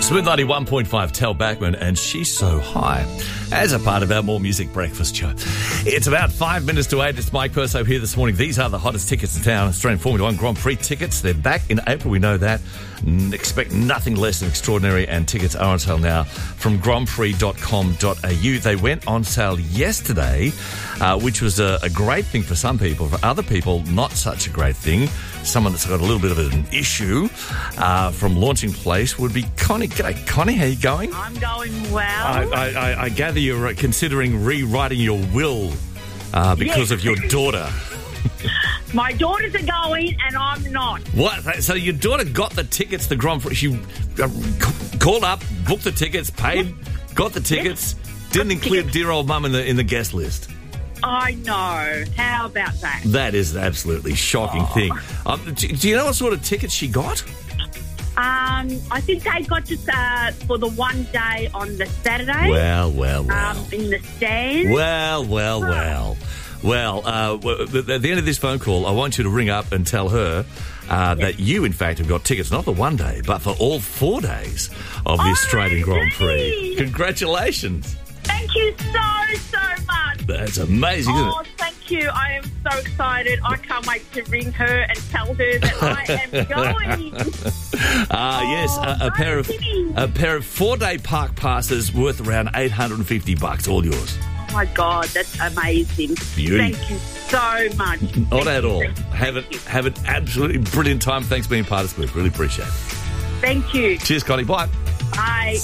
Smooth 91.5, Tel Backman, and She's So High, as a part of our More Music Breakfast show. It's about 5 minutes to 8. It's Mike Perso here this morning. These are the hottest tickets in town. Australian Formula One Grand Prix tickets. They're back in April, we know that. Expect nothing less than extraordinary, and tickets are on sale now from grandprix.com.au. They went on sale yesterday, which was a great thing for some people. For other people, not such a great thing. Someone that's got a little bit of an issue from Launching Place would be Connie. G'day, Connie. How you going? I'm going well. I gather you're considering rewriting your will because of your daughter. My daughters are going and I'm not. What? So your daughter got the tickets to the Grand Prix. She called up, booked the tickets, paid, got the tickets, didn't include dear old mum in the guest list. I know. How about that? That is an absolutely shocking thing. Do you know what sort of tickets she got? I think they got just for the one day on the Saturday. Well. In the stand. Well, at the end of this phone call, I want you to ring up and tell her that you, in fact, have got tickets, not for one day, but for all 4 days of the Australian Grand Prix. Congratulations. Thank you so much. That's amazing, isn't it? Oh, thank you. I am so excited. I can't wait to ring her and tell her that I am going. Yes, a pair of 4-day park passes worth around $850. All yours. Oh, my God, that's amazing. Beauty. Thank you so much. Not at all. Have an absolutely brilliant time. Thanks for being part of Squiff. Really appreciate it. Thank you. Cheers, Connie. Bye. Bye.